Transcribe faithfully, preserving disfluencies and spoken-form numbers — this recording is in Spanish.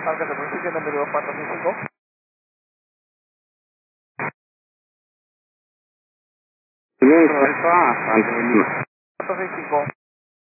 Alcanza por sitio número cuatro seis cinco. Bien, Alfa, Santo Lima.